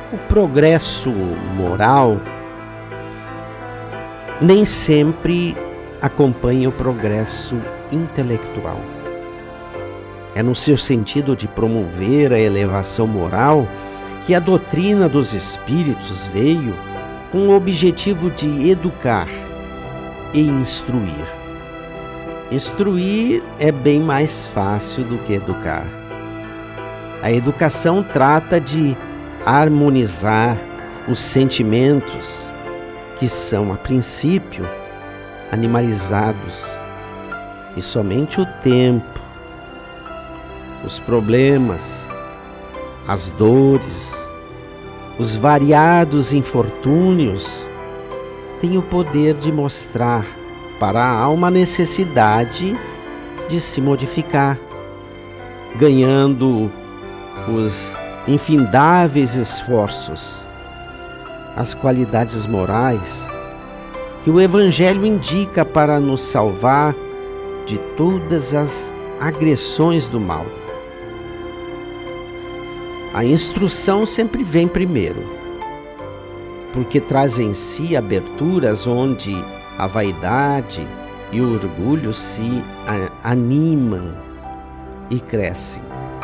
O progresso moral nem sempre acompanha o progresso intelectual. É no seu sentido de promover a elevação moral que a doutrina dos espíritos veio com o objetivo de educar e instruir. Instruir é bem mais fácil do que educar. A educação trata de harmonizar os sentimentos que são, a princípio, animalizados, e somente o tempo, os problemas, as dores, os variados infortúnios têm o poder de mostrar para a alma a necessidade de se modificar, ganhando os infindáveis esforços, as qualidades morais que o Evangelho indica para nos salvar de todas as agressões do mal. A instrução sempre vem primeiro, porque traz em si aberturas onde a vaidade e o orgulho se animam e crescem.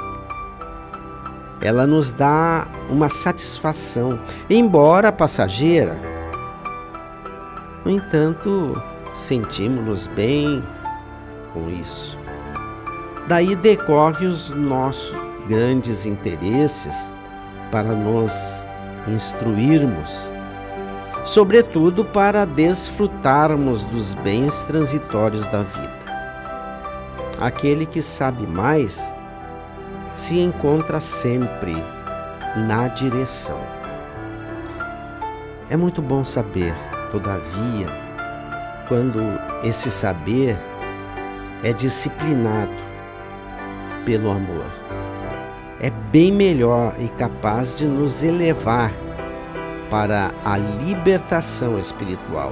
Ela nos dá uma satisfação, embora passageira. No entanto, sentimos-nos bem com isso. Daí decorrem os nossos grandes interesses para nos instruirmos, sobretudo para desfrutarmos dos bens transitórios da vida. Aquele que sabe mais se encontra sempre na direção. É muito bom saber, todavia, quando esse saber é disciplinado pelo amor. É bem melhor e capaz de nos elevar para a libertação espiritual.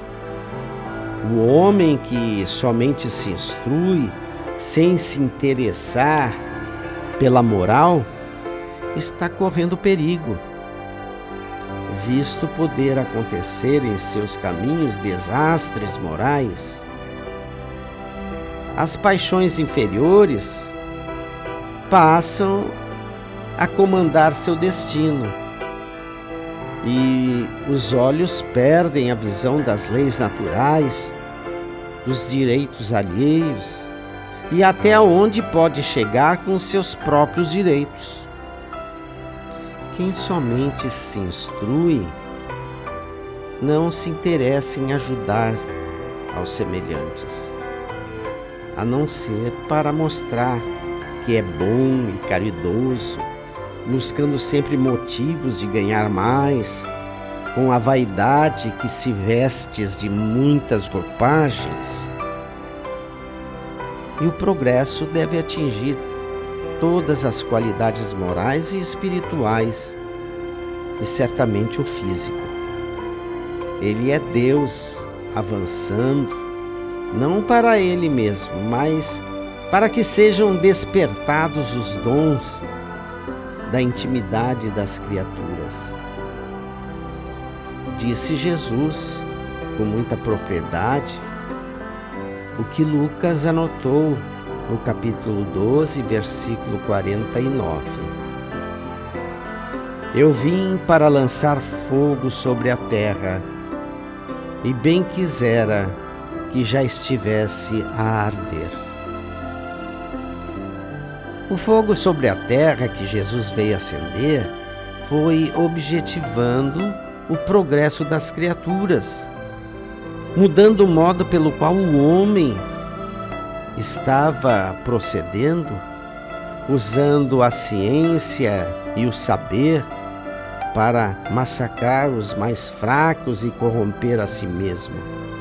O homem que somente se instrui sem se interessar pela moral está correndo perigo, visto poder acontecer em seus caminhos desastres morais. As paixões inferiores passam a comandar seu destino e os olhos perdem a visão das leis naturais, dos direitos alheios e até onde pode chegar com seus próprios direitos. Quem somente se instrui não se interessa em ajudar aos semelhantes, a não ser para mostrar que é bom e caridoso, buscando sempre motivos de ganhar mais, com a vaidade que se vestes de muitas roupagens. E o progresso deve atingir todas as qualidades morais e espirituais, e certamente o físico. Ele é Deus avançando, não para Ele mesmo, mas para que sejam despertados os dons da intimidade das criaturas. Disse Jesus com muita propriedade o que Lucas anotou no capítulo 12, versículo 49. Eu vim para lançar fogo sobre a terra, e bem quisera que já estivesse a arder. O fogo sobre a terra que Jesus veio acender foi objetivando o progresso das criaturas, mudando o modo pelo qual o homem estava procedendo, usando a ciência e o saber para massacrar os mais fracos e corromper a si mesmo.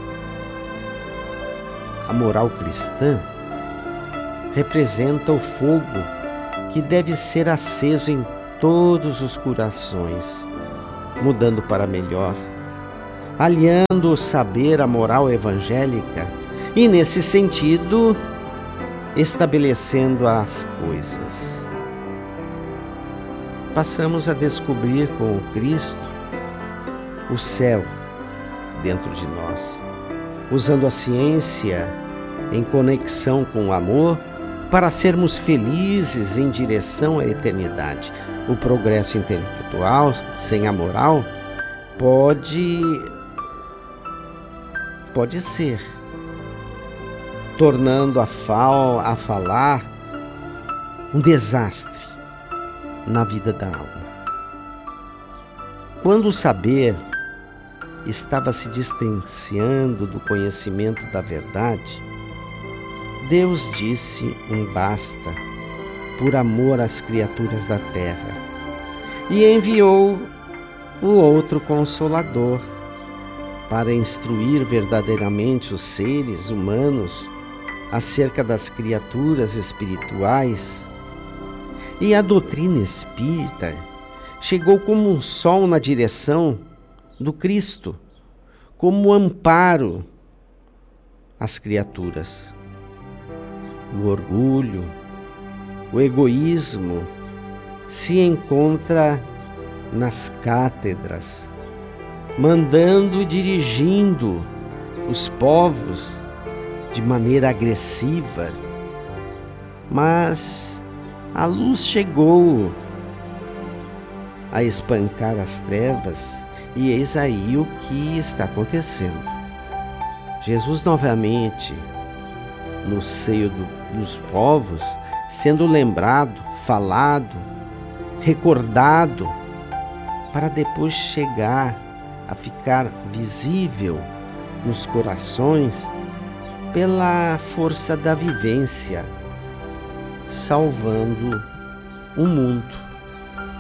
A moral cristã representa o fogo que deve ser aceso em todos os corações, mudando para melhor, aliando o saber à moral evangélica e, nesse sentido, estabelecendo as coisas. passamos a descobrir com o Cristo o céu dentro de nós, usando a ciência em conexão com o amor para sermos felizes em direção à eternidade. O progresso intelectual sem a moral pode ser, tornando a falar um desastre na vida da alma. Quando o saber estava se distanciando do conhecimento da verdade, Deus disse um basta por amor às criaturas da terra e enviou o outro Consolador para instruir verdadeiramente os seres humanos acerca das criaturas espirituais. E a doutrina espírita chegou como um sol na direção do Cristo, como amparo às criaturas. O orgulho, o egoísmo se encontra nas cátedras, mandando e dirigindo os povos de maneira agressiva. Mas a luz chegou a espancar as trevas, e eis aí o que está acontecendo. Jesus novamente no seio dos povos, sendo lembrado, falado, recordado, para depois chegar a ficar visível nos corações pela força da vivência, salvando o mundo.